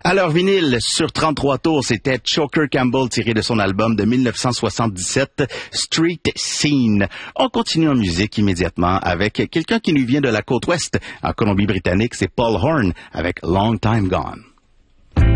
Alors, vinyle, sur 33 tours, c'était Choker Campbell tiré de son album de 1977, Street Scene. On continue en musique immédiatement avec quelqu'un qui nous vient de la côte ouest. En Colombie-Britannique, c'est Paul Horn avec Long Time Gone.